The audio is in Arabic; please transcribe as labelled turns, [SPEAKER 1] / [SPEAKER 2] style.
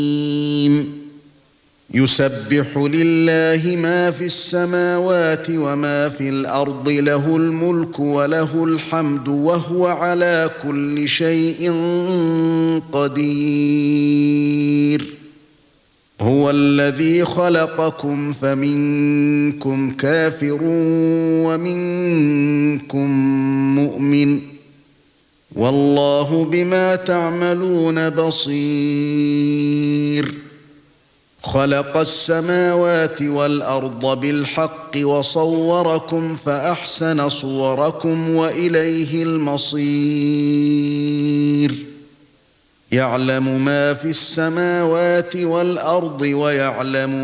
[SPEAKER 1] يسبح لله ما في السماوات وما في الأرض له الملك وله الحمد وهو على كل شيء قدير هو الذي خلقكم فمنكم كافر ومنكم مؤمن والله بما تعملون بصير خلق السماوات والأرض بالحق وصوركم فأحسن صوركم وإليه المصير يعلم ما في السماوات والأرض ويعلم